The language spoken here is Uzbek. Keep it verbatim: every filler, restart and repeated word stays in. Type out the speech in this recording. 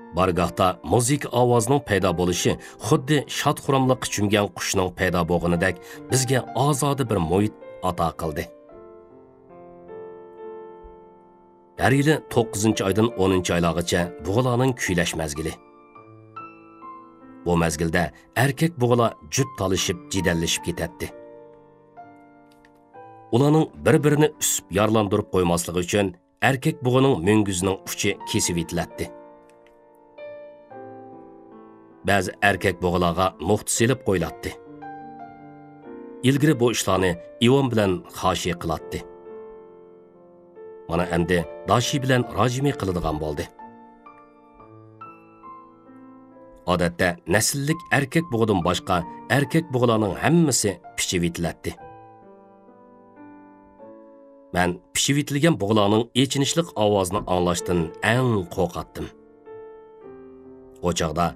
Bargahda muzik ovozining paydo bo'lishi xuddi shod-xuramliqqa cho'mgan qushning paydo bo'lganidek bizga ozodi bir muhit ato qildi. Har yili to'qqizinchi oydan o'ninchi oylargacha bug'ularning kuylash mazgili. Bu mazgilda erkak bug'ular jup talishib, jidallashib ketadi. Ularning bir-birini usib yorlantirib qo'ymasligi uchun erkak bug'uning mung'uzining uchi kesib etiladi. Ba'zi erkak bug'ularga nuqta silib qo'yiladi. Ilgari bu ishlarni Ivon bilan Xoshi qiladi. Mana endi Dashi bilan Rajimi qiladigan bo'ldi. Odatda nasllik erkak bug'udan boshqa erkak bug'ularning hammasi pichib etiladi. Men pishib etilgan bug'ularning echinishlik ovozini anglashdan eng qo'rqatdim. O chog'da